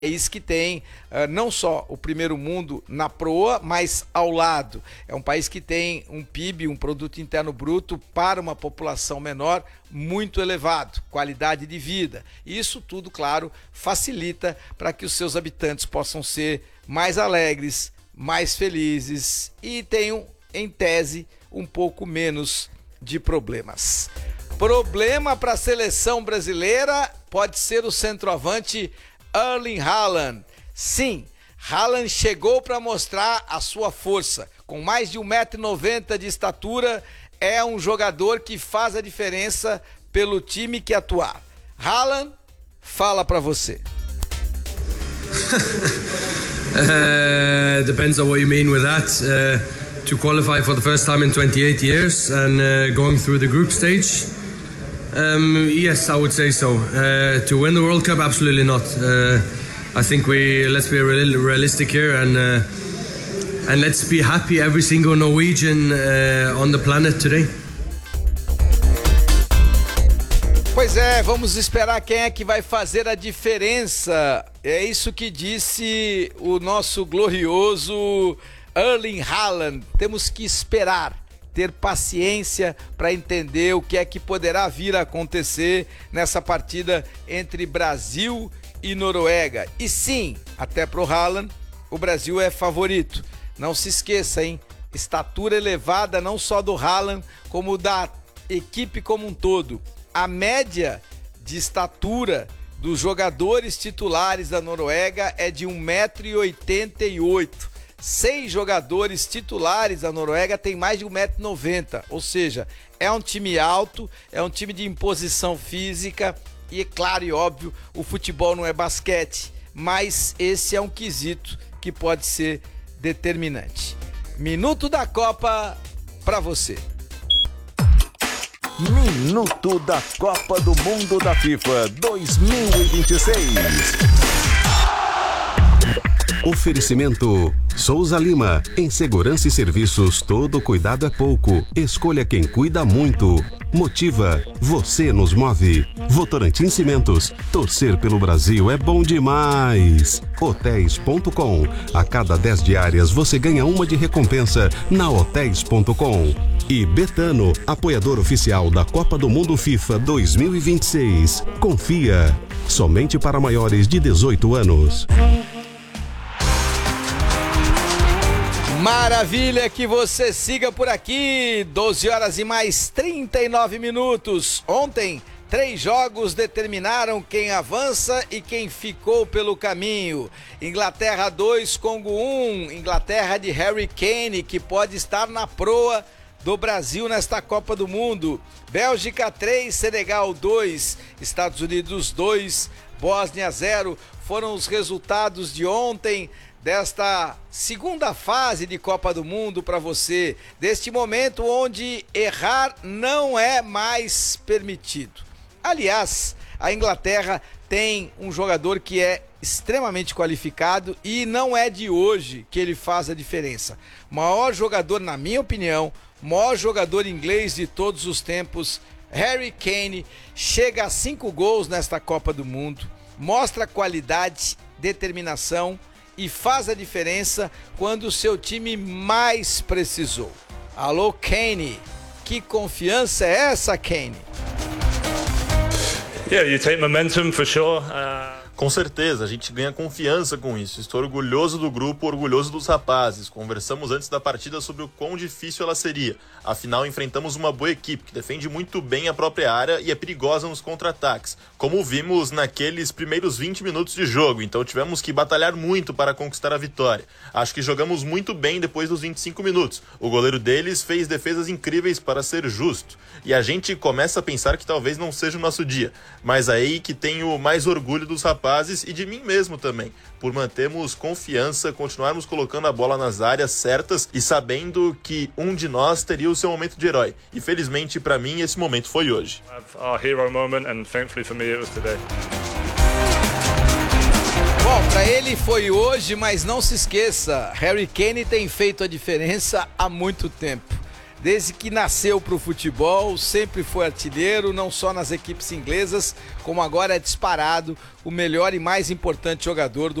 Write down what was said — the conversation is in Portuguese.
país que tem não só o primeiro mundo na proa, mas ao lado. É um país que tem um PIB, um produto interno bruto, para uma população menor, muito elevado, qualidade de vida. Isso tudo, claro, facilita para que os seus habitantes possam ser mais alegres, mais felizes e tenham, em tese, um pouco menos de problemas. Problema para a seleção brasileira pode ser o centroavante Erling Haaland. Sim, Haaland chegou para mostrar a sua força. Com mais de 1,90 m de estatura, é um jogador que faz a diferença pelo time que atuar. Haaland, fala para você. Depends on what you mean with that. To qualify for the first time in 28 years and going through the group stage. Yes, I would say so. To win the World Cup, absolutely not. I think let's be realistic here and let's be happy every single Norwegian on the planet today. Pois é, vamos esperar quem é que vai fazer a diferença. É isso que disse o nosso glorioso Erling Haaland. Temos que esperar, ter paciência para entender o que é que poderá vir a acontecer nessa partida entre Brasil e Noruega. E sim, até pro Haaland, o Brasil é favorito. Não se esqueça, hein? Estatura elevada não só do Haaland, como da equipe como um todo. A média de estatura dos jogadores titulares da Noruega é de 1,88 m. 6 jogadores titulares da Noruega têm mais de 1,90 m, ou seja, é um time alto, é um time de imposição física e, é claro e óbvio, o futebol não é basquete, mas esse é um quesito que pode ser determinante. Minuto da Copa para você. Minuto da Copa do Mundo da FIFA 2026. Oferecimento Souza Lima. Em segurança e serviços, todo cuidado é pouco. Escolha quem cuida muito. Motiva. Você nos move. Votorantim Cimentos. Torcer pelo Brasil é bom demais. Hotéis.com. A cada 10 diárias você ganha uma de recompensa na Hotéis.com. E Betano, apoiador oficial da Copa do Mundo FIFA 2026. Confia. Somente para maiores de 18 anos. Maravilha que você siga por aqui, 12 horas e mais 39 minutos. Ontem, 3 jogos determinaram quem avança e quem ficou pelo caminho. Inglaterra 2, Congo 1, Inglaterra de Harry Kane, que pode estar na proa do Brasil nesta Copa do Mundo. Bélgica 3, Senegal 2, Estados Unidos 2, Bósnia 0. Foram os resultados de ontem, desta segunda fase de Copa do Mundo para você, deste momento onde errar não é mais permitido. Aliás, a Inglaterra tem um jogador que é extremamente qualificado e não é de hoje que ele faz a diferença. Maior jogador, na minha opinião, maior jogador inglês de todos os tempos, Harry Kane, chega a 5 gols nesta Copa do Mundo, mostra qualidade, determinação e faz a diferença quando o seu time mais precisou. Alô, Kane, que confiança é essa, Kane? Yeah, you take momentum for sure. Com certeza, a gente ganha confiança com isso. Estou orgulhoso do grupo, orgulhoso dos rapazes. Conversamos antes da partida sobre o quão difícil ela seria. Afinal, enfrentamos uma boa equipe que defende muito bem a própria área e é perigosa nos contra-ataques, como vimos naqueles primeiros 20 minutos de jogo. Então tivemos que batalhar muito para conquistar a vitória. Acho que jogamos muito bem depois dos 25 minutos. O goleiro deles fez defesas incríveis para ser justo. E a gente começa a pensar que talvez não seja o nosso dia. Mas aí que tenho mais orgulho dos rapazes e de mim mesmo também, por mantermos confiança, continuarmos colocando a bola nas áreas certas e sabendo que um de nós teria o seu momento de herói. E felizmente para mim esse momento foi hoje. Bom, para ele foi hoje, mas não se esqueça, Harry Kane tem feito a diferença há muito tempo. desde que nasceu para o futebol, sempre foi artilheiro, não só nas equipes inglesas, como agora é disparado o melhor e mais importante jogador do